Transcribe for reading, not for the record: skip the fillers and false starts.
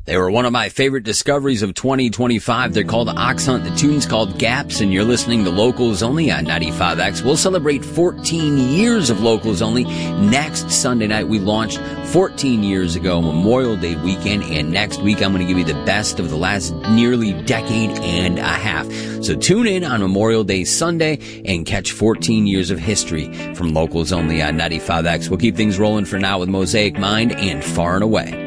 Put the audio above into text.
They were one of my favorite discoveries of 2025. They're called Ox Hunt. The tune's called Gaps, and you're listening to Locals Only on 95X. We'll celebrate 14 years of Locals Only next Sunday night. We launched 14 years ago, Memorial Day weekend, and next week I'm going to give you the best of the last nearly decade and a half. So tune in on Memorial Day Sunday and catch 14 years of history from Locals Only on 95X. We'll keep things rolling for now with Mosaic Mind and Far and Away.